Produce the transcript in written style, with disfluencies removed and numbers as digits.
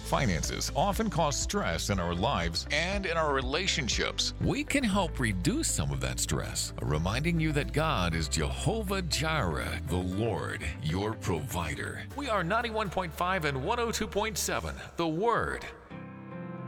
finances often cause stress in our lives and in our relationships. We can help reduce some of that stress, reminding you that God is Jehovah Jireh, the Lord, your provider. We are 91.5 and 102.7, The Word.